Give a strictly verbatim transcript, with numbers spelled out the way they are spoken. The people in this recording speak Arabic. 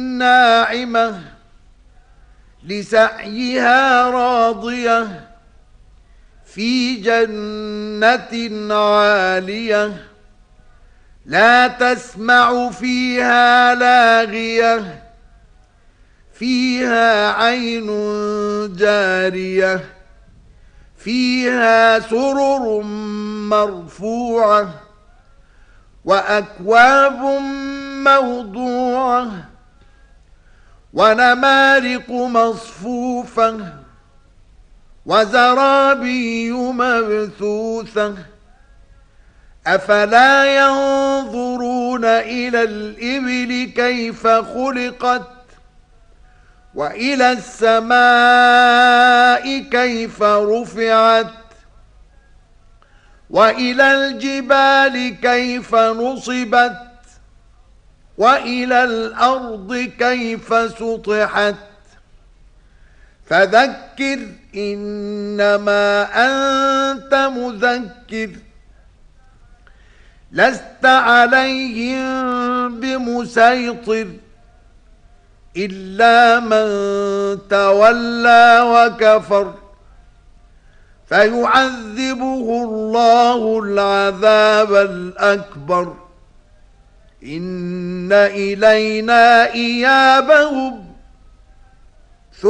ناعمة لسعيها راضية في جنة عالية لا تسمع فيها لاغية فيها عين جارية فيها سرر مرفوعة وأكواب موضوعة ونمارق مصفوفة وزرابي مبثوثة أفلا ينظرون إلى الإبل كيف خلقت وإلى السماء كيف رفعت وإلى الجبال كيف نصبت وإلى الأرض كيف سطحت فذكر إنما أنت مذكر لست عليهم بمسيطر إلا من تولى وكفر فيعذبه الله العذاب الأكبر إن إلينا إيابهم